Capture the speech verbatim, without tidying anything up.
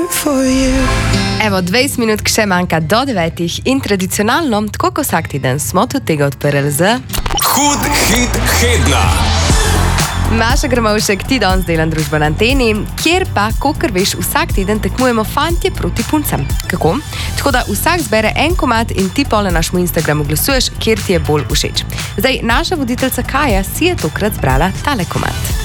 Evo, dvajset minut še manjka do devetih in tradicionalno, tako kot vsak teden, smo tudi tega odprli z... Hud hit tedna! Maša Grmovšek, ti danes delam družbo na Anteni, kjer pa, kakor veš, vsak teden tekmujemo fantje proti puncam. Kako? Tako da vsak zbere en komad in ti pol na našem Instagramu glasuješ, kjer ti je bolj všeč. Zdaj, naša voditeljica Kaja si je tokrat zbrala tale komad.